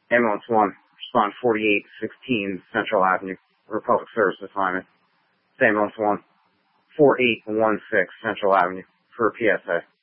Ambulance 1, respond 4816 Central Avenue, Republic Service Assignment. Ambulance 1, 4816 Central Avenue for a PSA.